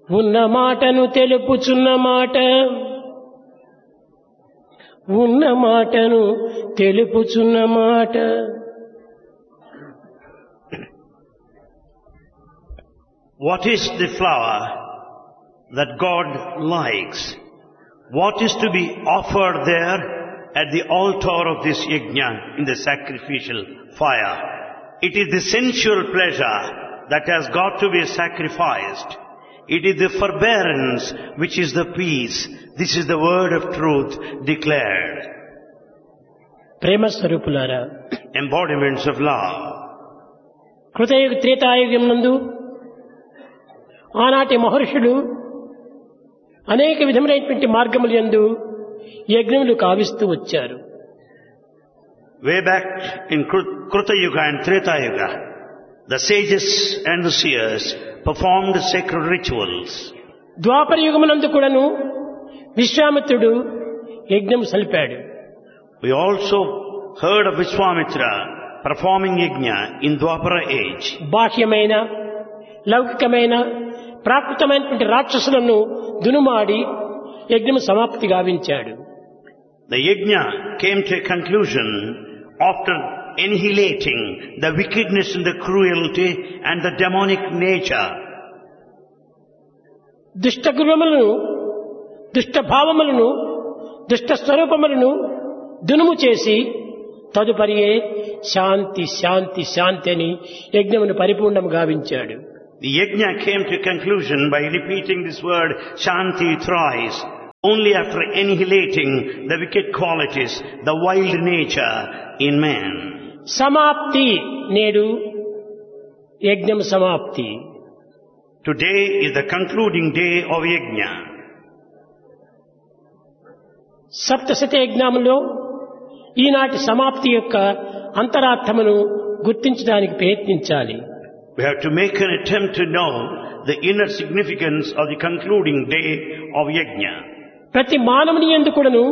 ఉన్న మాటను తెలుపుచున్న మాట, ఉన్న మాటను తెలుపుచున్న మాట. What is the flower that God likes? What is to be offered there at the altar of this yajna in the sacrificial fire? It is the sensual pleasure that has got to be sacrificed. It is the forbearance which is the peace. This is the word of truth declared. ప్రేమ స్వరూపులారా, Embodiments of love. కృతయుగ Treta Yuga నందు ఆనాటి మహర్షులు అనేక విధములైనటువంటి మార్గముల యందు యజ్ఞములు కావిస్తూ వచ్చారు. Way back in Kruta Yuga and Treta Yuga, the sages and the seers performed sacred rituals. ద్వాపర యుగమునందు కూడాను విశ్వామిత్రుడు యజ్ఞం సలిపాడు. We also heard of Vishwamitra performing yajna in Dwapara age. బాహ్యమైన లౌకికమైన ప్రాకృతమైనటువంటి రాక్షసులను దునుమాడి యజ్ఞం సమాప్తి గావించాడు. The yajna came to a conclusion after annihilating the wickedness and the cruelty and the demonic nature. దుష్ట గుణములను, దుష్ట భావములను, దుష్ట స్వరూపములను దునుము చేసి తదుపరియే శాంతి శాంతి శాంతి అని యజ్ఞమును పరిపూర్ణం గావించాడు. The yajna came to a conclusion by repeating this word Shanti thrice, only after annihilating the wicked qualities, the wild nature in man. సమాప్తి నేడు యజ్ఞం సమాప్తి. Today is the concluding day of yajna. సప్తశత యజ్ఞములో ఈనాటి సమాప్తి యొక్క అంతరార్థమును గుర్తించడానికి ప్రయత్నించాలి. We have to make an attempt to know the inner significance of the concluding day of yajna. ప్రతి మానవుని యందు కూడాను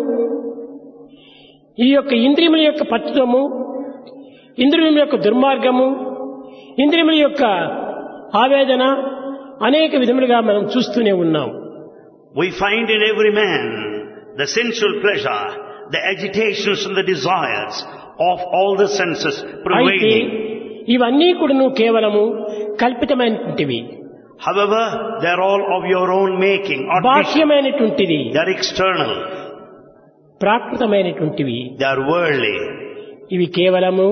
ఈ యొక్క ఇంద్రియముల యొక్క పట్టుదము, ఇంద్రియముల యొక్క దుర్మార్గము, ఇంద్రియముల యొక్క ఆవేదన అనేక విధములుగా మనం చూస్తూనే ఉన్నాం. We find in every man the sensual pleasure, the agitations and the desires of all the senses prevailing. ఇవన్నీ కూడాను కేవలము కల్పితమైనటువంటివి. However, they are all of your own making, బాహ్యమైనటువంటివి. they are external, ప్రాకృతమైనటువంటివి. they are worldly. ఇవి కేవలము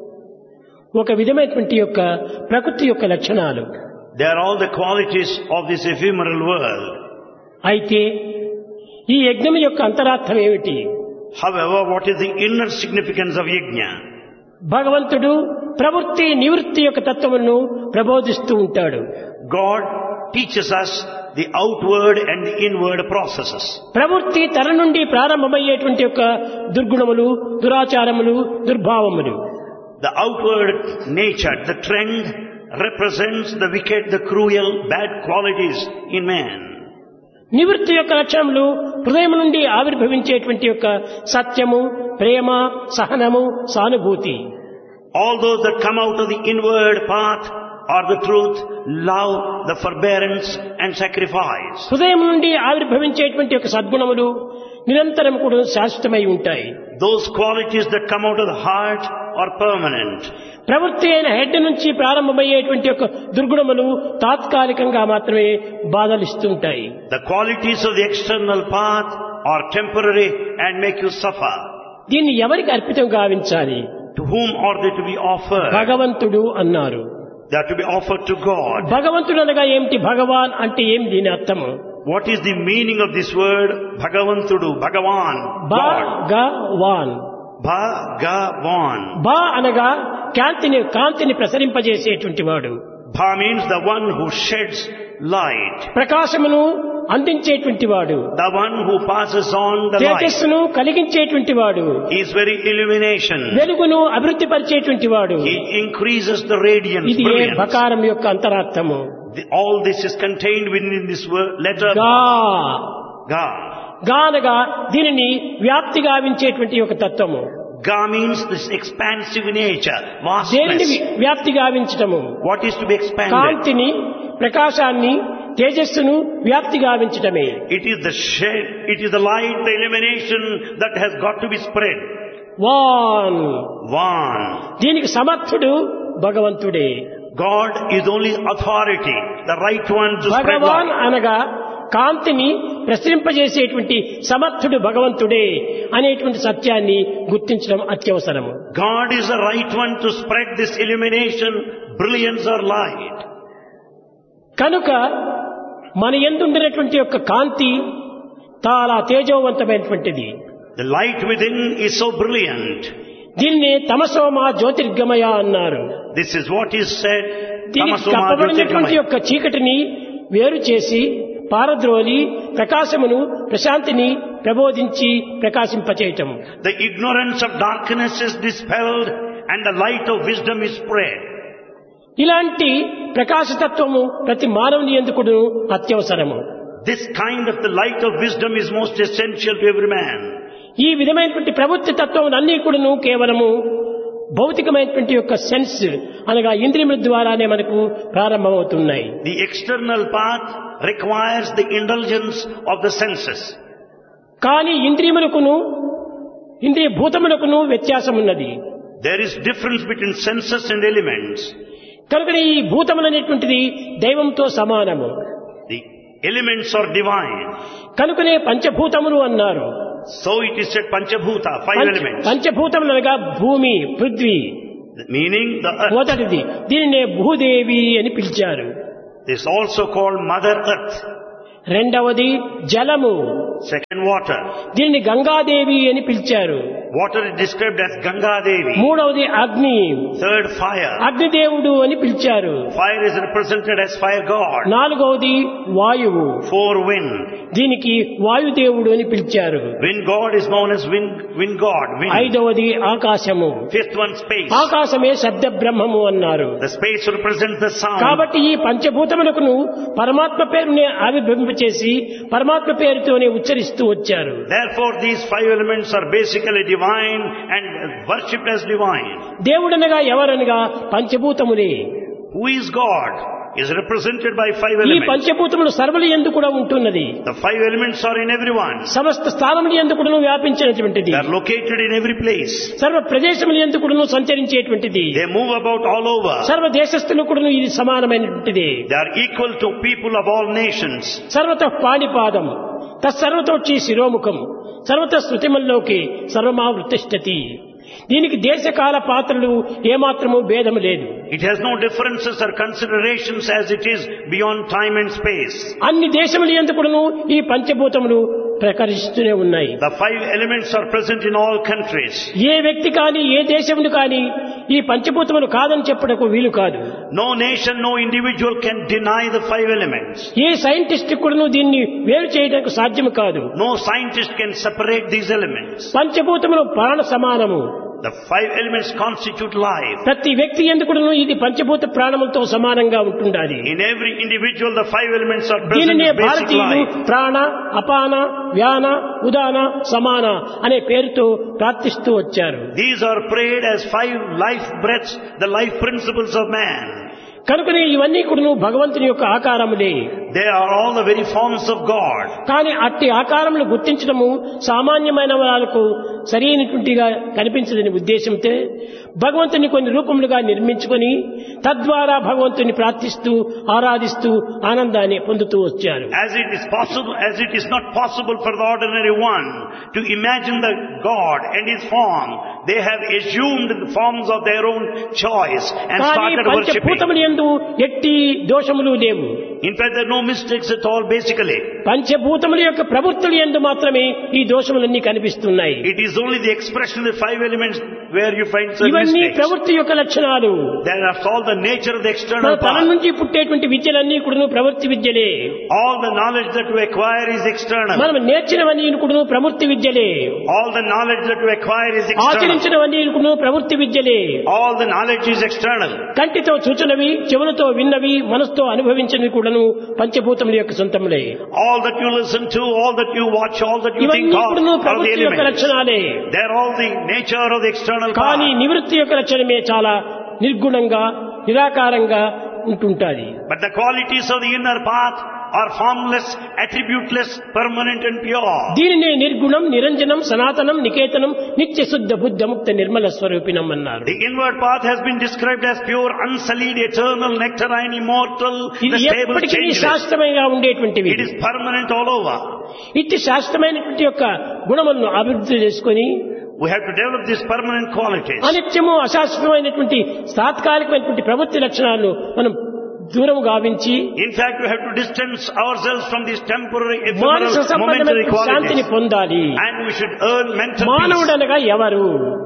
ఒక విధమైనటువంటి యొక్క ప్రకృతి యొక్క లక్షణాలు. They are all the qualities of this ephemeral world. అయితే ఈ యజ్ఞం యొక్క అంతరార్థం ఏమిటి? However, what is the inner significance of yajna? భగవంతుడు ప్రవృత్తి నివృత్తి యొక్క తత్వమును ప్రబోధిస్తూ ఉంటాడు. God teaches us the outward and the inward processes. ప్రవృత్తి తన నుండి ప్రారంభమయ్యేటువంటి యొక్క దుర్గుణములు, దురాచారములు, దుర్భావములు. The outward nature, the trend represents the wicked, the cruel, bad qualities in man. నివృత్తి యొక్క లక్షణములు హృదయం నుండి ఆవిర్భవించేటువంటి యొక్క సత్యము, ప్రేమ, సహనము, సానుభూతి. All those that come out of the inward path are the truth, love, the forbearance and sacrifice. హృదయం నుండి ఆవిర్భవించేటువంటి యొక్క సద్గుణములు నిరంతరం కూడా శాశ్వతమై ఉంటాయి. Those qualities that come out of the heart are permanent. ప్రవృత్తి అయిన హెడ్ నుంచి ప్రారంభమయ్యేటువంటి యొక్క దుర్గుణములు తాత్కాలికంగా మాత్రమే బాధలిస్తుంటాయి. The qualities of the external path are temporary and make you suffer. దీన్ని ఎవరికి అర్పితం గావించాలి? To whom are they to be offered? భగవంతుడు అన్నారు. They are to be offered to God. భగవంతుడు అనగా ఏమిటి? భగవాన్ అంటే ఏం దీని అర్థము? What is the meaning of this word Bhagavantudu, Bhagavan, God? Bhagavan. Bhagavan. భా అనగా కాంతిని ప్రసరింపజేసేటువంటి వాడు. Bha means the one who sheds light. ప్రకాశమును అందించేటువంటి వాడు. The one who passes on the light. తేజస్సును కలిగించేటువంటి వాడు. He is very illumination. వెలుగును అభివృద్ధి పరిచేటువంటి వాడు. He increases the radiance, ఇది brilliance. భకారం యొక్క అంతరార్థము. All this is contained within this word, letter గా. Ga. గా అనగా దీనిని వ్యాప్తి గావించేటువంటి ఒక తత్వము. Ga means this expansive nature, దేనిని vastness. వ్యాప్తి గావించటము? What is to be expanded? కాంతిని, ప్రకాశాన్ని, తేజస్సును వ్యాప్తి గావించటమే. It is the shade, it is the light, the illumination that has got to be spread. Van One. దీనికి సమర్థుడు భగవంతుడే. God is only authority, the right one to spread Bhagavan light. అనగా కాంతిని ప్రసరింపజేసేటువంటి సమర్థుడు భగవంతుడే అనేటువంటి సత్యాన్ని గుర్తించడం అత్యవసరము. God is the right one to spread this illumination, brilliance or light. కనుక మన యందుండినటువంటి యొక్క కాంతి చాలా తేజోవంతమైనటువంటిది. The light within is so brilliant. దీన్ని తమసోమా జ్యోతిర్గమయ అన్నారు. This is what is said. దీనికి Tamasoma కప్పబడినటువంటి Jyotirgamaya. యొక్క చీకటిని వేరు చేసి పారద్రోలి ప్రకాశమును ప్రశాంతిని ప్రబోధించి ప్రకాశింపచేయటం. The ignorance of darkness is dispelled and the light of wisdom is spread. ఇలాంటి ప్రకాశతత్వము ప్రతి మానవుని ఎందుకును అత్యవసరము. This kind of the light of wisdom is most essential to every man. ఈ విధమైనటువంటి ప్రవృత్తి తత్వం అన్నీ కూడాను కేవలము భౌతికమైనటువంటి యొక్క సెన్స్ అనగా ఇంద్రియముల ద్వారానే మనకు ప్రారంభమవుతున్నాయి. The external path requires the indulgence of the senses. కానీ ఇంద్రియములకును ఇంద్రియ భూతములకును వ్యత్యాసం ఉన్నది. There is difference between senses and elements. కనుక ఈ భూతములనేటువంటిది దైవంతో సమానము. The elements are divine. కనుకనే పంచభూతములు అన్నారు. So it is said Panchabhuta, five elements. పంచభూతములు అనగా భూమి, పృథ్వీ Meaning the earth. మొదటిది. దీనినే భూదేవి అని పిలిచారు. This is also called Mother Earth. రెండవది జలము. Second, water. దీనిని గంగాదేవి అని పిలిచారు. Water is described as Ganga Devi. మూడవది అగ్ని. Third, fire. అగ్నిదేవుడు అని పిలిచారు. Fire is represented as fire god. నాలుగవది వాయువు. Four, wind. దీనికి వాయుదేవుడు అని పిలిచారు. Wind god is known as wind god. Wind. ఐదవది ఆకాశము. Fifth one, space. ఆకాశమే శబ్ద బ్రహ్మము అన్నారు. The space represents the sound. కాబట్టి ఈ పంచభూతములకును పరమాత్మ పేరునే ఆవిర్భవింపచేసి పరమాత్మ పేరుతోనే ఉచ్చరిస్తూ వచ్చారు. Therefore, these five elements are basically divine and worshipped as divine. దేవుడనగా ఎవరనగా పంచభూతములే. Who is God? Is represented by five ఈ elements. పంచభూతములు సర్వుల యందు కూడా ఉంటున్నది. The five elements are in everyone. సమస్త స్థానముల యందు కూడా వ్యాపించినటువంటిది. They are located in every place. సర్వ ప్రదేశముల యందు కూడా సంచరించేటువంటిది. They move about all over. సర్వ దేశస్థులు కూడా ఇది సమానమైనటువంటిది. They are equal to people of all nations. సర్వతః పాణిపాదం తత్సర్వతోచి శిరోముఖం సర్వత శృతిమల్లోకి సర్వమావృతిష్టతి. దీనికి దేశకాల పాత్రలు ఏమాత్రము భేదము లేదు. It has no differences or considerations as it is beyond time and space. అన్ని దేశముల యందు కూడాను ఈ పంచభూతములు ప్రకటిస్తూనే ఉన్నాయి. The five elements are present in all countries. ఏ వ్యక్తి కానీ ఏ దేశమును కానీ ఈ పంచభూతములు కాదని చెప్పుటకు వీలు కాదు. No nation, no individual can deny the five elements. A scientist కూడాను దీన్ని వేరు చేయడానికి సాధ్యం కాదు. No scientist can separate these elements. పంచభూతములు ప్రాణ సమానము. The five elements constitute life. ప్రతి వ్యక్తి ఎందుకును ఇది పంచభూత ప్రాణములతో సమానంగా ఉంటుండాలి. In every individual, the five elements are present దీనినే in basic భారతీయులు life. ప్రాణ, అపాన, వ్యాన, ఉదాన, సమాన అనే పేరుతో ప్రార్థిస్తూ వచ్చారు. These are prayed as five life breaths, the life principles of man. కనుకనే ఇవన్నీ కూడా భగవంతుని యొక్క ఆకారములే. They are all the very forms of God. కానీ అట్టి ఆకారములు గుర్తించడము సామాన్యమైన వాళ్ళకు సరైనటువంటిగా కనిపించదని ఉద్దేశంతో భగవంతుని కొన్ని రూపములుగా నిర్మించుకొని తద్వారా భగవంతుని ప్రార్థిస్తూ ఆరాధిస్తూ ఆనందాన్ని పొందుతూ వచ్చారు. As it is not possible for the ordinary one to imagine the God and His form, they have assumed the forms of their own choice and started worshipping. పంచభూతములు యందు ఎట్టి దోషములు లేవు. In fact, there are no mistakes at all basically. పంచభూతముల యొక్క ప్రవృత్తుల యందు మాత్రమే ఈ దోషములన్నీ కనిపిస్తున్నాయి. It is only the expression of the five elements where you find certain ఇవన్నీ mistakes. ప్రవృత్తి యొక్క లక్షణాలు. That is all the nature of the external తన part. నుంచి పుట్టేటువంటి విద్యలన్నీ కూడా ప్రవృత్తి విద్యలే. All the knowledge that we acquire is external. మనం నేర్చినవన్నీ కూడా ప్రవృత్తి విద్యలే. All the knowledge that we acquire is external. ఆచరించినవన్నీ కూడా ప్రవృత్తి విద్యలే. All the knowledge is external. కంటితో చూచినవి, చెవులతో విన్నవి, మనసుతో అనుభవించినవి కూడాను పంచభూతముల యొక్క సొంతములే. All that you listen to, all that you watch, all that you think ఇవన్నీ of కూడా are the ప్రవృత్తి యొక్క elements. లక్షణాలే. They are all the nature of the external కానీ part. నివృత్తి యొక్క లక్షణమే చాలా నిర్గుణంగా నిరాకారంగా ఉంటుంటాది. But the qualities of the inner path are formless, attributeless, permanent and pure. దీనినే నిర్గుణం, నిరంజనం, సనాతనం, నికేతనం, నిత్య శుద్ధ బుద్ధ ముక్త నిర్మల స్వరూపిణం అన్నారు. The inward path has been described as pure, unsullied, eternal, nectarine, immortal, ఇది the stable, ఎప్పటికీ changeless. శాశ్వతంగా ఉండేటువంటివి. It is permanent all over. ఇట్టి శాశ్వతమైనటువంటి యొక్క గుణములను అభివృద్ధి చేసుకొని We have to develop these permanent qualities. అనిత్యము అశాశ్వతమైనటువంటి తాత్కాలికమైనటువంటి ప్రవృత్తి లక్షణాలను మనం దూరం గావించి In fact, we have to distance ourselves from these temporary, Manasa ephemeral, momentary సంబంధమైన శాంతిని qualities. పొందాలి. And we should earn mental మానవుడు peace. అనగా ఎవరు?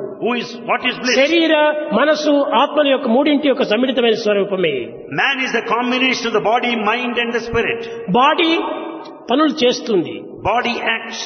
What is bliss? శరీర మనసు ఆత్మల యొక్క మూడింటి యొక్క సమ్మిళితమైన స్వరూపమే. Man is the combination of the body, mind and the spirit. Body పనులు చేస్తుంది, Body acts.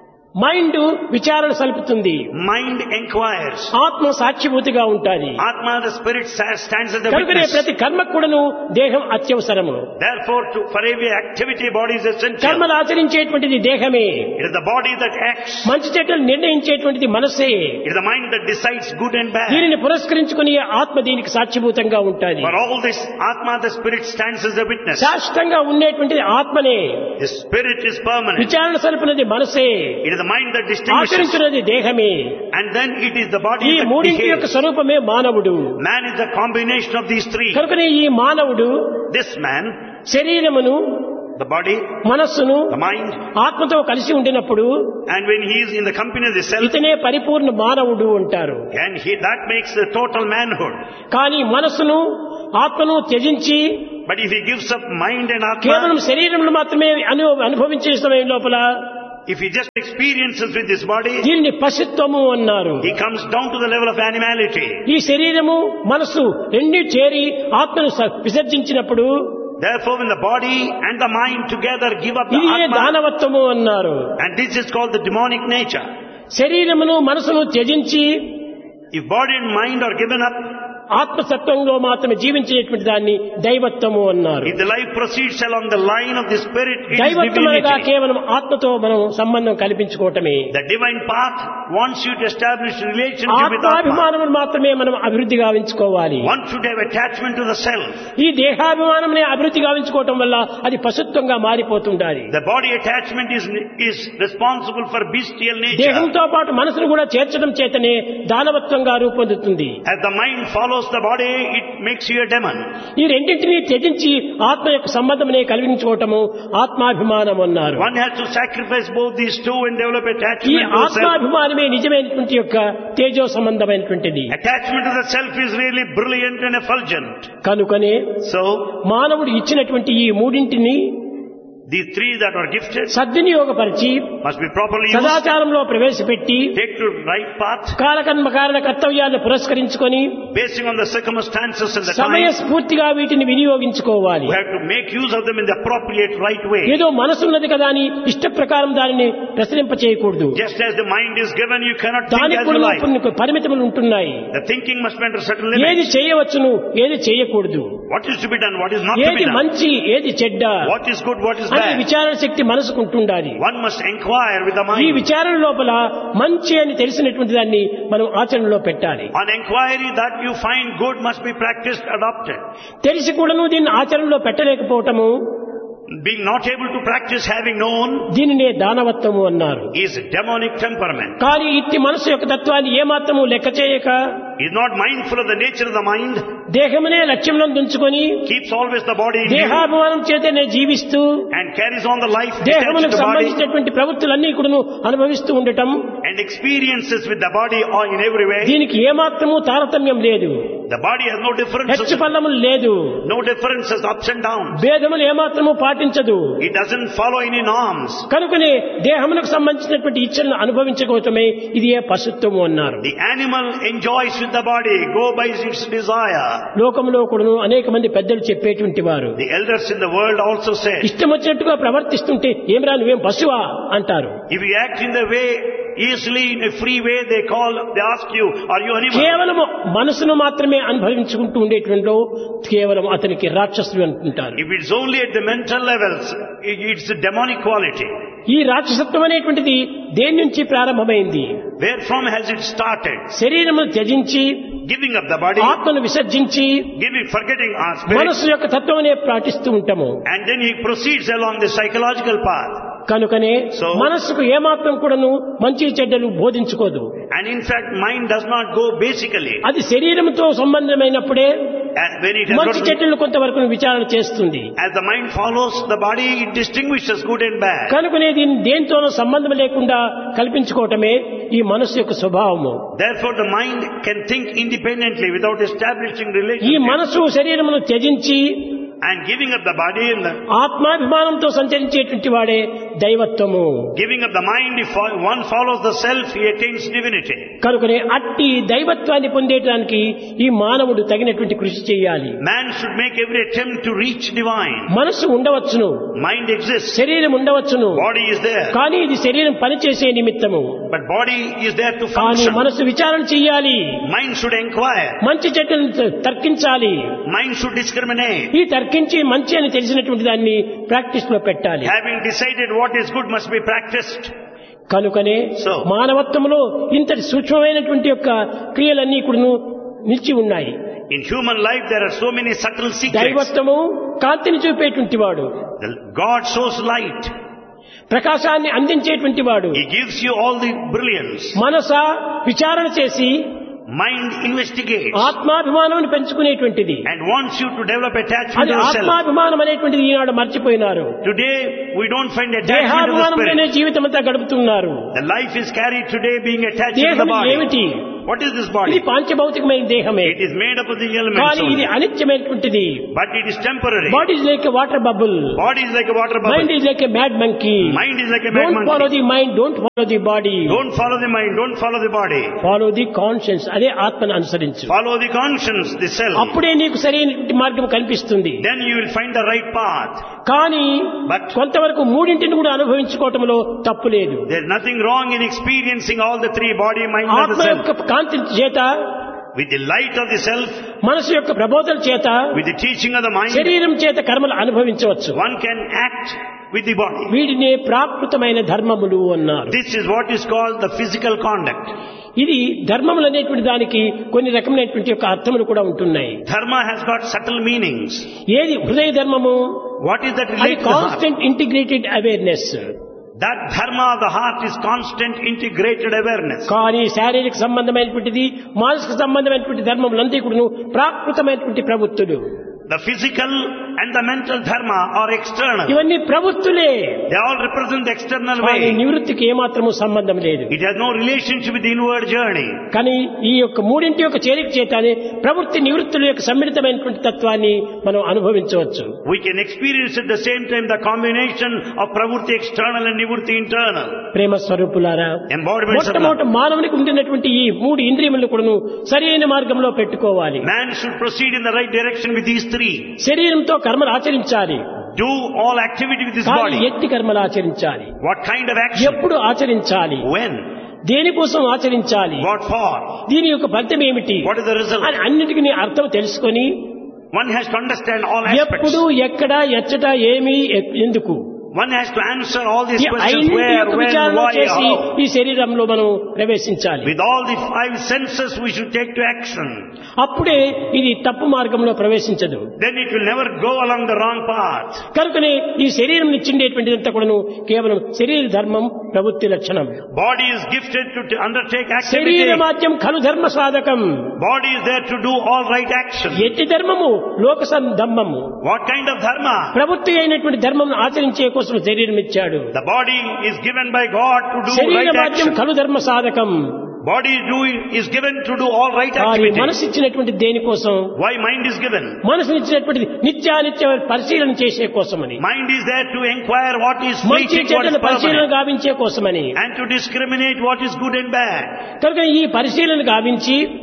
మైండ్ విచారణ సలుపుతుంది, Mind inquires. ఆత్మ సాక్షిభూతిగా ఉంటుంది. Atma, the spirit, stands as the కనుకనే witness. ప్రతి కర్మ కూడాను దేహం అత్యవసరము. Therefore, for every activity, body is essential. కర్మలు ఆచరించేటువంటిది దేహమే, It is the body that acts. మంచి చెడ్డలు నిర్ణయించేటువంటిది మనసే. It is the mind that decides good and bad. దీనిని పురస్కరించుకుని ఆత్మ దీనికి సాక్షిభూతంగా ఉంటుంది. For all this, Atma, the spirit, stands as a witness. శాశ్వతంగా ఉండేటువంటిది ఆత్మనే, The spirit is permanent. విచారణ సలుపునది మనసే, It is the mind that distinguishes. ఆచరించున్నది దేహమే. And then it is the body ఈ that మూడింటి యొక్క behaves. స్వరూపమే మానవుడు. Man is the combination of these three. కనుకనే ఈ మానవుడు This man, శరీరమును, the body, మనస్సును the mind, ఆత్మతో కలిసి ఉండినప్పుడు and when he is in the company of the self, ఇతనే పరిపూర్ణ మానవుడు అంటారు. and that makes the total manhood. కానీ మనస్సును ఆత్మను త్యజించి But if he gives up mind and కేవలం Atma, శరీరంలో మాత్రమే అనుభవించే సమయం లోపల if he just experiences with this body, దీన్ని పశుత్వము అన్నారు. he comes down to the level of animality. ఈ శరీరము మనస్సు రెండు చేరి ఆత్మను విసర్జించినప్పుడు Therefore, when the body and the mind together give up the ఇదే Atma, దానవత్వము అన్నారు. and this is called the demonic nature. శరీరమును మనసును త్యజించి If body and mind are given up, ఆత్మసత్వంలో మాత్రమే జీవించేటువంటి దాన్ని దైవత్వము అన్నారు. if the life proceeds along the line of the spirit, it is దైవత్వం అనగా divinity. కేవలం ఆత్మతో మనం సంబంధం కల్పించుకోవటమే. The divine path wants you to establish relationship with Atma. ఆత్మాభిమానమును మాత్రమే మనం అభివృద్ధి గావించుకోవాలి. One should have attachment to the self. ఈ దేహాభిమానమునే అభివృద్ధి గావించుకోవటం వల్ల అది పశుత్వంగా మారిపోతుండాలి. The body attachment is responsible for bestial nature. దేహంతో పాటు మనసును కూడా చేర్చడం చేతనే దానవత్వంగా రూపొందుతుంది. As the mind follows the body, it makes you a demon. ఈ రెండింటినీ త్యజించి ఆత్మ యొక్క సంబంధమనే కలిగించుకోవటము ఆత్మాభిమానం అన్నారు. One has to sacrifice both these two and develop ఈ attachment to the self. ఆత్మాభిమానమే నిజమైనటువంటి యొక్క తేజో సంబంధమైనటువంటిది. Attachment to the self is really brilliant and effulgent. కనుకనే So, మానవుడు ఇచ్చినటువంటి ఈ మూడింటిని the three that are gifted సద్వినియోగపరిచి must be properly used. సదాచారంలో ప్రవేశపెట్టి Take to right path, కాలకర్మ కారణ కర్తవ్యాలను పురస్కరించుకొని basing on the circumstances and the సమయ time. స్ఫూర్తిగా వీటిని వినియోగించుకోవాలి. We have to make use of them in the appropriate right way. ఏదో మనసున్నది కదా అని ఇష్ట ప్రకారం దానిని ప్రసరింప చేయకూడదు. Just as the mind is given, you cannot think దానికి as you కూడా like. కొన్ని పరిమితులు ఉంటున్నాయి. The thinking must be under certain ఏది limits. చేయవచ్చును, ఏది చేయకూడదు, What is to be done, what is not to ఏది be done. మంచి, ఏది చెడ్డ What is good, what is అనే bad. విచారణ శక్తి మనసుకుంటుండాలి. One must inquire with the ఈ mind. విచారణ లోపల మంచి అని తెలిసినటువంటి దాన్ని మనం ఆచరణలో పెట్టాలి. On inquiry, that you find good must be practiced, adopted. తెలిసి కూడాను దీన్ని ఆచరణలో పెట్టలేకపోవటము Being not able to practice having known దీనినే దానవత్వము అన్నారు. is demonic temperament. కానీ ఇట్టి మనసు యొక్క తత్వాన్ని ఏమాత్రము లెక్క చేయక Is not mindful of the nature of the mind, దేహమునే లక్ష్యంలో ఉంచుకొని keeps always the body in view, దేహాభిమానం చేతనే జీవిస్తూ and carries on the life attached to దేహమునకు the body, సంబంధించినటువంటి ప్రవృత్తులన్నీ కూడాను అనుభవిస్తూ ఉండటం, and experiences with the body or in every way. దీనికి ఏమాత్రము తారతమ్యం లేదు, The body has no differences, హెచ్చు పల్లములు లేదు, no differences, ups and downs. భేదములు ఏమాత్రము పాటించదు. It doesn't follow any norms. కనుకనే దేహమునకు సంబంధించినటువంటి ఇచ్చలను అనుభవించకోవటమే ఇది ఏ పశుత్వము అన్నారు. The animal enjoys with the body, go by its desire. లోకంలో కూడాను అనేక మంది పెద్దలు చెప్పేటువంటి వారు The elders in the world also say, ఇష్టం వచ్చినట్టుగా ప్రవర్తిస్తుంటే ఏమిరా నువ్వేం పశువా అంటారు. if you act in the way, easily in a free way, they ask you, are you animal? కేవలం మనసును మాత్రమే అనుభవించుకుంటూ ఉండేటువంటి కేవలం అతనికి రాక్షసుడు అంటుంటారు. If it's only at the mental levels, it's a demonic quality. ఈ రాక్షసత్వం అనేటువంటిది దేని నుంచి ప్రారంభమైంది? Where from has it started? శరీరమును త్యజించి Giving up the body, ఆత్మను విసర్జించి forgetting our spirit, మనస్సు యొక్క తత్వమనే పాటిస్తూ ఉంటాము. and then he proceeds along the psychological path. కనుకనే మనస్సుకు ఏమాత్రం కూడాను మంచి చెడ్డలు బోధించుకోదు. And in fact, mind does not go basically. అది శరీరంతో సంబంధమైనప్పుడే When it has మంచి చెడ్డలు కొంతవరకు విచారణ చేస్తుంది. as the mind follows the body, it distinguishes good and bad. కనుకనే దీన్ని దేనితోనూ సంబంధం లేకుండా కల్పించుకోవటమే ఈ మనస్సు యొక్క స్వభావము. Therefore, the mind can think independently without establishing ఈ relationship. మనస్సు శరీరమును త్యజించి And giving up the body and ఆత్మాభిమానంతో సంచరించేటువంటి వాడే దైవత్వము. giving up the mind, if one follows the self, he attains divinity. కనుకనే అట్టి దైవత్వాన్ని పొందేటానికి ఈ మానవుడు తగినటువంటి కృషి చేయాలి. Man should make every attempt to reach divine. మనస్సు ఉండవచ్చును, Mind exists, శరీరం ఉండవచ్చును, body is there, కానీ ఇది శరీరం పనిచేసే నిమిత్తము. but body is there to కానీ function. మనస్సు విచారణ చెయ్యాలి, Mind should inquire, మంచి చెడ్డలను తర్కించాలి. mind should discriminate. ఈ తర్కించి మంచి అని తెలిసినటువంటి దాన్ని ప్రాక్టీస్ లో పెట్టాలి. Having decided what is good must be practiced. కనుకనే So, మానవత్వంలో ఇంతటి సూక్ష్మమైనటువంటి యొక్క క్రియలన్నీ కూడా నిలిచి ఉన్నాయి. in human life there are so many subtle secrets. దైవత్వము కాంతిని చూపేటువంటి వాడు, God shows light. ప్రకాశాన్ని అందించేటువంటి వాడు. He gives you all the brilliance. మనస విచారణ చేసి Mind investigates ఆత్మాభిమానాన్ని పెంచుకునేటువంటిది. and wants you to develop attachment అది to yourself. ఆత్మాభిమానం అనేటువంటిది ఈనాడు మర్చిపోయినారు. Today we don't find attachment to the దేహాభిమానంలోనే spirit. జీవితం అంతా గడుపుతున్నారు. The life is carried today being attached to the దేహం body. ఏమిటి? What is this ఇది body? పాంచభౌతికమైన దేహమే, It is made up of the elements కానీ ఇది only. అనిత్యమైనటువంటిది. But it is temporary. Body is like a water bubble, Body is like a water bubble. Mind is like a mad monkey. Mind is like a mad don't follow monkey. The mind, don't follow the body, Don't follow the mind, don't follow the body. Follow the conscience. అదే ఆత్మను అనుసరించు. Follow the conscience, the self. అప్పుడే నీకు సరైన మార్గం కనిపిస్తుంది. Then you will find the right path. కానీ But కొంతవరకు మూడింటిని కూడా అనుభవించుకోవటంలో తప్పు లేదు. there is nothing wrong in experiencing all the three: body, mind and ఆత్మ the self. యొక్క కాంతి చేత, With the light of the self, మనసు యొక్క ప్రబోధన చేత, with the teaching of the mind, శరీరం చేత కర్మలు అనుభవించవచ్చు. one can act with the body. వీటినే ప్రాకృతమైన ధర్మములు అన్నారు. This is what is called the physical conduct. ఇది ధర్మములు అనేటువంటి దానికి కొన్ని రకమైనటువంటి యొక్క అర్థములు కూడా ఉంటున్నాయి. Dharma has got subtle meanings. ఏది హృదయ ధర్మము? What is that అది related to the heart? Constant integrated awareness. That dharma of the heart is constant integrated awareness. కానీ శారీరక సంబంధమైనటువంటిది, మానసిక సంబంధమైనటువంటి ధర్మములంతా కూడా ప్రాకృతమైనటువంటి ప్రవృత్తులు. The physical and the mental dharma are external. ఇవన్నీ ప్రవృత్తులే, They all represent the external కానీ way. నివృత్తికి ఏమాత్రము సంబంధం లేదు. It has no relationship with the inward journey. కానీ ఈ యొక్క మూడింటి యొక్క చేరిక చేతనే ప్రవృత్తి నివృత్తుల యొక్క సమ్మిళితమైనటువంటి తత్వాన్ని మనం అనుభవించవచ్చు. We can experience at the same time the combination of pravrutti external and nivrutti internal. ప్రేమ స్వరూపులారా, Embodiments of love. మొట్టమొదట మానవునికి ఉండినటువంటి ఈ మూడు ఇంద్రియములను కూడాను సరైన మార్గంలో పెట్టుకోవాలి. Man should proceed in the right direction with these three. శరీరంతో కర్మలు ఆచరించాలి, Do all activity with this కానీ body. ఎట్టి కర్మలు ఆచరించాలి, What kind of action? ఎప్పుడు ఆచరించాలి, When? దేనికోసం ఆచరించాలి, What for? దీని యొక్క ఫలితం ఏమిటి What is the result? అని అన్నిటికీ అర్థం తెలుసుకొని One has to understand all aspects. ఎప్పుడు, ఎక్కడ, ఎచ్చట, ఏమి, ఎందుకు One has to answer all these ఈ questions: ఐదింటి where, యొక్క when, విచారణ why, చేసి how. ఈ శరీరంలో మనం ప్రవేశించాలి. With all the five senses we should take to action. అప్పుడే ఇది తప్పు మార్గంలో ప్రవేశించదు. Then it will never go along the wrong path. కనుకనే ఈ శరీరం ఇచ్చిండేటువంటిదంతా కూడాను కేవలం శరీర ధర్మం, ప్రవృత్తి లక్షణం. Body is gifted to undertake శరీర activity. మాధ్యం ఖలు ధర్మ సాధకం. Body is there to do all right action. ఎట్టి ధర్మము లోక ధర్మము. What kind of dharma? ప్రవృత్తి అయినటువంటి ధర్మం ఆచరించే కోసం శరీరం ఇచ్చాడు. The body is given by God to do శరీర right మాధ్యం action. ఖలు ధర్మ సాధకం. Body is given to do all right కానీ activity. మనసు ఇచ్చినటువంటి దేనికోసం? Why mind is given? మనసునిచ్చినటువంటి నిత్యానిత్య పరిశీలన చేసే కోసమని, Mind is there to inquire what is మంచి fleeting, what చెడ్డల is పరిశీలన permanent, గావించే కోసమని. and to discriminate what is good and bad. కనుక ఈ పరిశీలన గావించి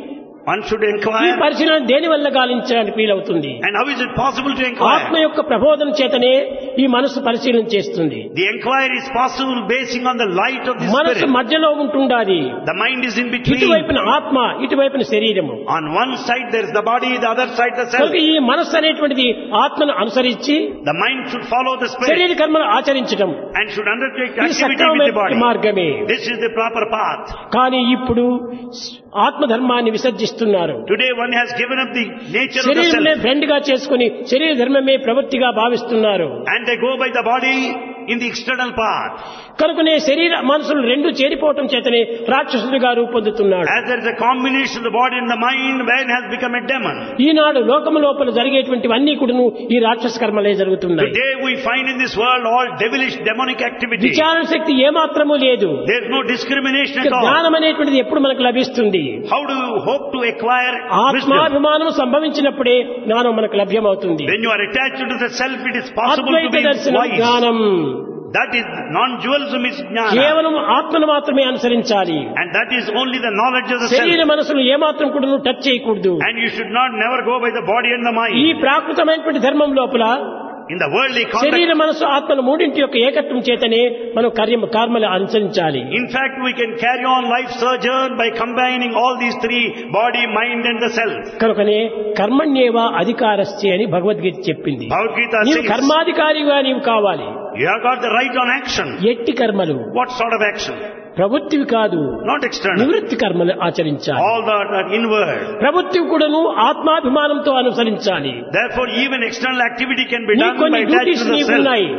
One should ఈ inquire. పరిశీలన దేని వల్ల గాలించడానికి వీలవుతుంది? And how is it possible to ఆత్మ inquire? యొక్క ప్రబోధన చేతనే ఈ మనసు పరిశీలన చేస్తుంది. The inquiry is possible basing on the light of the మనసు Spirit. మధ్యలో ఉంటుండాలి. The mind is in between. ఇటువైపున ఆత్మ, ఇటువైపున శరీరము. On one side there is the body, the other side the self. కనుక ఈ మనస్సు అనేటువంటిది ఆత్మను అనుసరించి The mind should follow the శరీర Spirit కర్మలు ఆచరించడం and should undertake ఇది activity with the సక్రమమైన body. మార్గమే. This is the proper path. కానీ ఇప్పుడు ఆత్మధర్మాన్ని విసర్జిస్తున్నారు. Today one has given up the nature of the శరీరమే self ఫ్రెండ్ గా చేసుకుని శరీర ధర్మమే ప్రవృత్తిగా భావిస్తున్నారు. and they go by the body in the external path. కనుకనే శరీర మనసులు రెండు చేరిపోవటం చేతనే రాక్షసుడిగా రూపొందుతున్నాడు. As there is a combination of the body and the mind, man has become a demon. ఈనాడు లోకము లోపల జరిగేటువంటివన్నీ కూడాను ఈ రాక్షస కర్మలే జరుగుతున్నాయి. Today we find in this world all devilish demonic activity. విచారణ శక్తి ఏమాత్రము లేదు. There is no discrimination at all. జ్ఞానం అనేటువంటిది ఎప్పుడు మనకు లభిస్తుంది? How do you hope to acquire wisdom? ఆత్మాభిమానం సంభవించినప్పుడే జ్ఞానం మనకు లభ్యమవుతుంది. When you are attached to the self, it is possible to Advaita be దర్శనం wise. జ్ఞానం. That is non-dualism is jnana. కేవలం ఆత్మను మాత్రమే అనుసరించాలి. And that is only the knowledge of the శరీర self. మనసులు ఏమాత్రం కూడా నువ్వు టచ్ చేయకూడదు. And you should not never go by the body and the ఈ mind. ప్రాకృతమైనటువంటి ధర్మం లోపల In the worldly శరీర context, మనసు ఆత్మల మూడింటి యొక్క ఏకత్వం చేతనే మనం కర్మలు అనుసరించాలి. in fact, we can carry on life sojourn by combining all these three, body, mind and the self. కనుకనే కర్మణ్యేవా అధికారస్య అని భగవద్గీత చెప్పింది. Bhagavad Gita నీవు says, కర్మాధికారిగా నీవు కావాలి. you have got the right on action. ఎట్టి కర్మలు What sort of action? ప్రవృత్తివి కాదు, Not external. నివృత్తి కర్మలు ఆచరించాలి. All that are inward. ప్రవృత్తివి కూడాను ఆత్మాభిమానంతో అనుసరించాలి. Therefore, even external activity can be నీ done by కొన్ని attaching డ్యూటీస్ to the నీకు self. ఉన్నాయి,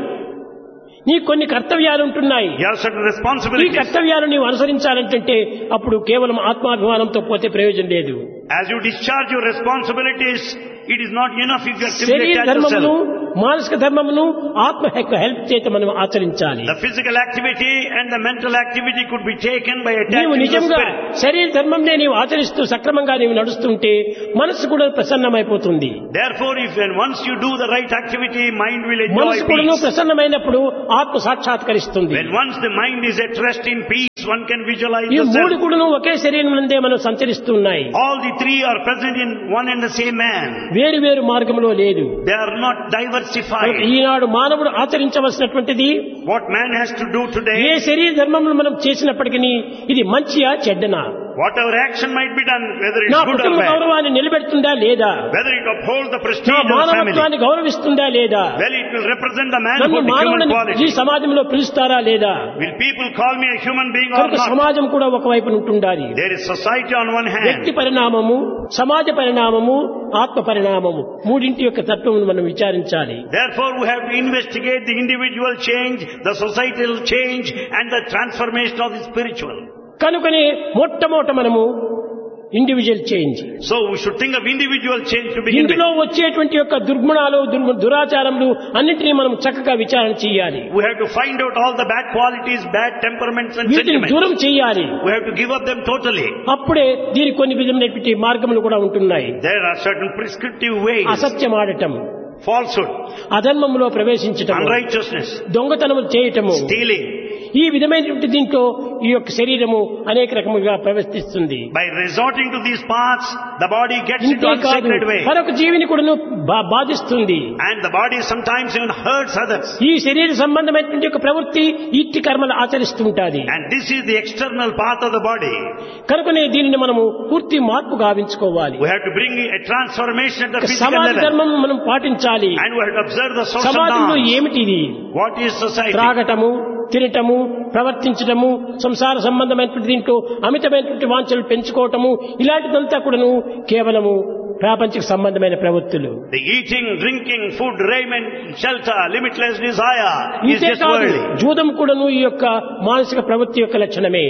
నీ కొన్ని కర్తవ్యాలు ఉంటున్నాయి. You have certain ఈ responsibilities. కర్తవ్యాలు నీవు అనుసరించాలంటే అప్పుడు కేవలం ఆత్మాభిమానంతో పోతే ప్రయోజనం లేదు. As you discharge your responsibilities, it is not enough if you are simply శరీర attached to ధర్మమును, self. మానసిక ధర్మమును ఆత్మ యొక్క హెల్ప్ చేత మనం ఆచరించాలి. The physical activity and the mental activity could be taken by నీవు attaching to the నిజంగా spirit. శరీర ధర్మంనే నీవు ఆచరిస్తూ సక్రమంగా నీవు నడుస్తుంటే మనసు కూడా ప్రసన్నమైపోతుంది. Therefore, if and once you do the right activity, mind will enjoy మనసు కూడా peace. ప్రసన్నమైనప్పుడు ఆత్మ సాక్షాత్కరిస్తుంది. When once the mind is at rest in peace, one can visualize ఈ the మూడు self. కూడా ఒకే శరీరం నందే మనం సంచరిస్తున్నాయి. All the three are present in one and the same man. వేరు వేరు మార్గంలో లేదు. They are not diversified. ఈనాడు మానవుడు ఆచరించవలసినటువంటిది What man has to do A today, శరీర ధర్మములు మనం చేసినప్పటికీ ఇది మంచియా చెడ్డనా, whatever action might be done, whether నా it's good or కుటుంబ bad, గౌరవాన్ని నిలబెడుతుందా లేదా, whether it upholds the నా prestige of the family, మానవత్వాన్ని గౌరవిస్తుందా లేదా, well, it will represent the నన్ను manhood, the human మానవుని ఈ quality. సమాజంలో పిలుస్తారా లేదా. Will people call me a human being or కనుక not? సమాజం కూడా ఒకవైపు ఉంటుండాలి. There is society on one వ్యక్తి hand. పరిణామము, సమాజ పరిణామము, ఆత్మ పరిణామము మూడింటి యొక్క తత్వమును మనం విచారించాలి. Therefore, we have to investigate the individual change, the societal change and the transformation of the spiritual. కనుకనే మొట్టమొదట మనము individual change, So, we should think of individual change to begin with. ఇందులో వచ్చేటువంటి యొక్క దుర్గుణాలు, దురాచారములు అన్నింటినీ మనం చక్కగా విచారణ చేయాలి. We have to find out all the bad qualities, bad temperaments and వీటిని sentiments. దూరం చేయాలి. We have to give up them totally. అప్పుడే దీనికి కొన్ని విధమైనటువంటి మార్గములు కూడా ఉంటున్నాయి. There are certain prescriptive ways. అసత్యం ఆడటం, Falsehood, అధర్మములో ప్రవేశించటం, unrighteousness, దొంగతనములు చేయటము, stealing. ఈ విధమైనటువంటి దీంట్లో ఈ యొక్క శరీరము అనేక రకములుగా ప్రవర్తిస్తుంది. By resorting to these paths, the body gets into ఇంతేకాదు unsacred way. మరొక జీవిని కూడా బాధిస్తుంది. And the body sometimes even hurts others. ఈ శరీర సంబంధమైనటువంటి యొక్క ప్రవృత్తి ఇట్టి కర్మలు ఆచరిస్తుంటాది. And this is the external path of the body. కనుకనే దీనిని మనము పూర్తి మార్పు గావించుకోవాలి. We have to bring a transformation at the physical సమాజ level. ధర్మం మనం పాటించాలి. And we have to observe the social సమాజంలో norms. ఏమిటిది? What is society? త్రాగటము, తినటము, ప్రవర్తించటము, సంసార సంబంధమైనటువంటి దీంట్లో అమితమైనటువంటి వాంఛలు పెంచుకోవటము, ఇలాంటిదంతా కూడాను కేవలము ప్రాపంచిక సంబంధమైన ప్రవృత్తులు. The eating, drinking, food, raiment, shelter, limitless desire is just ఇంతేకాదు worldly. జూదం కూడాను ఈ యొక్క మానసిక ప్రవృత్తి యొక్క లక్షణమే.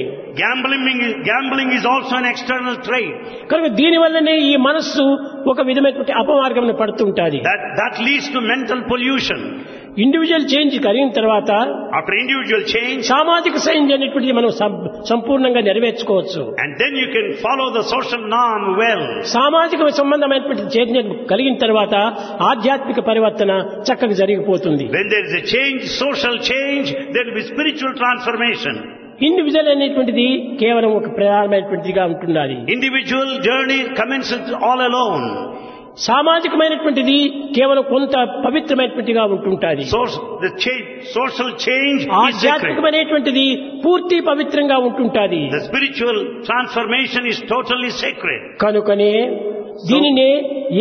Gambling is also an external trait. కనుక దీని వల్లనే ఈ మనస్సు ఒక విధమైనటువంటి అపమార్గం పడుతుంటాది. That leads to mental pollution. Individual change కలిగిన తర్వాత After individual change, సామాజిక చేంజ్ అనేటువంటిది మనం సంపూర్ణంగా నెరవేర్చుకోవచ్చు. and then you can follow the social norm well. సామాజిక సంబంధమైనటువంటి చైతన్యం కలిగిన తర్వాత ఆధ్యాత్మిక పరివర్తన చక్కగా జరిగిపోతుంది. When there is a change, social change, there will be spiritual transformation. Individual అనేటువంటిది కేవలం ఒక ప్రధానమైనటువంటిదిగా ఉంటున్నది. Individual journey commences all alone. సామాజికమైనటువంటిది కేవలం కొంత పవిత్రమైనటువంటిదిగా ఉంటుంటుంది. Social change is sacred. ఆధ్యాత్మికమైనటువంటిది పూర్తి పవిత్రంగా ఉంటుంటుంది. The spiritual transformation is totally sacred. కనుకనే దీనినే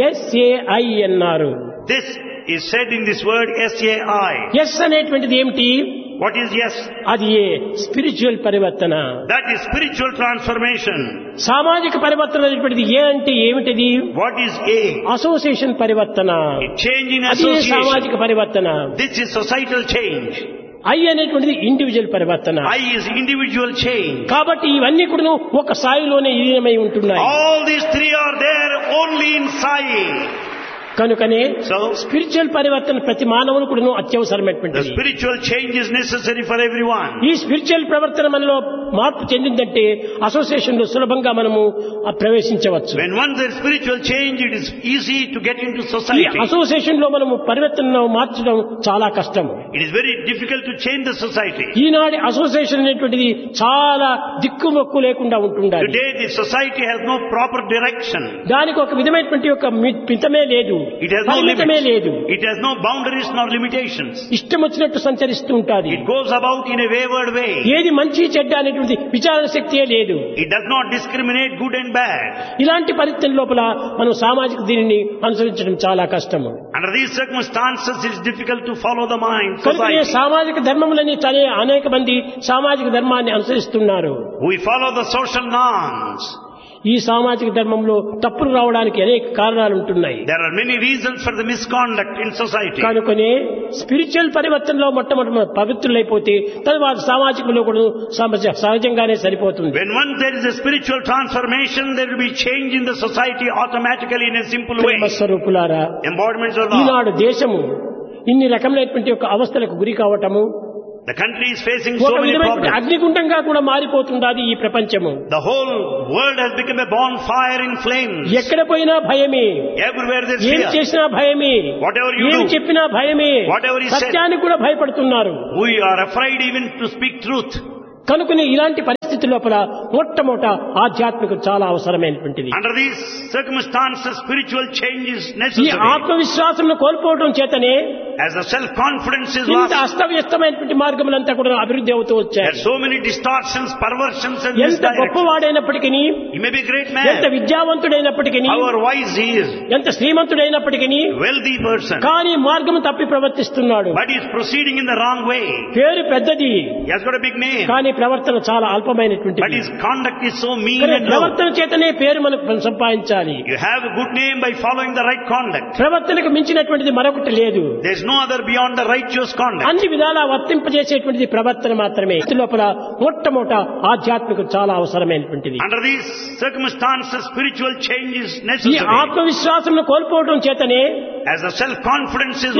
SAI అన్నారు. This is said in this word SAI. Yes అనేటువంటిది ఏమిటి? What is yes? అది స్పిరిచువల్ పరివర్తన. That is spiritual transformation. సామాజిక పరివర్తన అనేటువంటిది ఏ అంటే ఏమిటిది? What is A? అసోసియేషన్ పరివర్తన. Change in అది association. సామాజిక పరివర్తన. This is societal change. I అనేటువంటిది ఇండివిజువల్ పరివర్తన. I is individual change. కాబట్టి ఇవన్నీ కూడా ఒక స్థాయిలోనే విలీనమై ఉంటున్నాయి. All these three are there only in Sai. కనుకనే So, స్పిరిచువల్ పరివర్తన ప్రతి మానవుని కూడా the అత్యవసరమైనటువంటిది. spiritual change is necessary for everyone. ఈ స్పిరిచువల్ ప్రవర్తన మనలో మార్పు చెందిందంటే అసోసియేషన్ లో సులభంగా మనము ప్రవేశించవచ్చు. When once there is spiritual change, it is easy to get into ఈ society. అసోసియేషన్ లో మనము పరివర్తనను మార్చడం చాలా కష్టం. It is very difficult to change the society. ఈనాటి అసోసియేషన్ అనేటువంటిది చాలా దిక్కుమొక్కు లేకుండా ఉంటుండాలి. Today the society has no proper direction. దానికి ఒక విధమైనటువంటి ఒక మితమే లేదు, It has no పరిమితమే లేదు. limits. It has no boundaries nor limitations. ఇష్టం వచ్చినట్టు సంచరిస్తూ ఉంటాది. It goes about in a wayward way. ఏది మంచి చెడ్డ అనేటువంటి విచారణ శక్తియే లేదు. It does not discriminate good and bad. ఇలాంటి పరిస్థితుల లోపల మనం సామాజిక దీనిని అనుసరించడం చాలా కష్టము. Under these circumstances, it is difficult to follow the mind, కనుకనే society. సామాజిక ధర్మములని అనేక మంది సామాజిక ధర్మాన్ని అనుసరిస్తున్నారు. We follow the social norms. ఈ సామాజిక ధర్మంలో తప్పులు రావడానికి అనేక కారణాలు ఉంటున్నాయి. There are many reasons for the misconduct in society. కనుకనే స్పిరిచువల్ పరివర్తనలో మొట్టమొదటి పవిత్రులైపోతే తరువాత సామాజికంలో కూడా సహజంగానే సరిపోతుంది. When once there is a spiritual transformation, there will be change in the society automatically in a simple way. ప్రేమ స్వరూపులారా, Embodiments of love. ఈనాడు దేశము ఇన్ని రకములైనటువంటి యొక్క అవస్థలకు గురి కావటము, The country is facing ఒక so many విధమైనటువంటి problems. అగ్నిగుండంగా కూడా మారిపోతున్నది ఈ ప్రపంచము. The whole world has become a bonfire in flames. ఎక్కడ పోయినా భయమే, Everywhere there is ఏం fear. చేసినా భయమే, Whatever you ఏం do, చెప్పినా భయమే, whatever is said, సత్యానికి కూడా భయపడుతున్నారు. we are afraid even to speak truth. కనుకనే ఇలాంటి పరిస్థితి లోపల మొట్టమొదట ఆధ్యాత్మికం చాలా అవసరమైనటువంటిది. Under these circumstances, spiritual change is ఈ necessary. ఆత్మవిశ్వాసం కోల్పోవడం చేతనే As the self-confidence is ఇంత lost, అస్తవ్యస్తమైనటువంటి మార్గములంతా కూడా అభివృద్ధి అవుతూ there వచ్చాయి. are so many distortions, perversions and ఎంత misdirections. గొప్పవాడైనప్పటికీ, He may be a great ఎంత man, విద్యావంతుడైనప్పటికీ, however wise he is, ఎంత శ్రీమంతుడైనప్పటికీ wealthy person, కానీ మార్గము తప్పి ప్రవర్తిస్తున్నాడు. but he is proceeding in the wrong way. పేరు పెద్దది He has got a big name, కానీ ప్రవర్తన చాలా but అల్పమైనటువంటిది. his conduct is so mean కానీ and low. ప్రవర్తన చేతనే పేరు మనకు సంపాదించాలి. You have a good name by following the right conduct. ప్రవర్తనకు మించినటువంటిది మరొకటి లేదు. There is no other beyond the righteous conduct. అన్ని విధాలా వర్తింపజేసేటువంటిది ప్రవర్తన మాత్రమే. ఇందు లోపల మొట్టమొదట ఆధ్యాత్మికం చాలా అవసరమైనటువంటిది. Under these circumstances, spiritual change is ఈ necessary. ఆత్మవిశ్వాసం కోల్పోవడం చేతనే As the self-confidence is